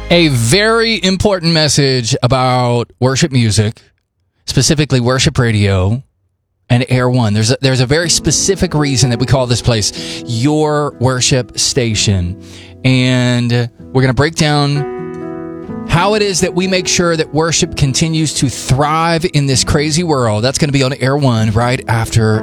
A very important message about worship music, specifically worship radio and Air One. There's a very specific reason that we call this place your worship station. And we're going to break down how it is that we make sure that worship continues to thrive in this crazy world. That's going to be on Air One right after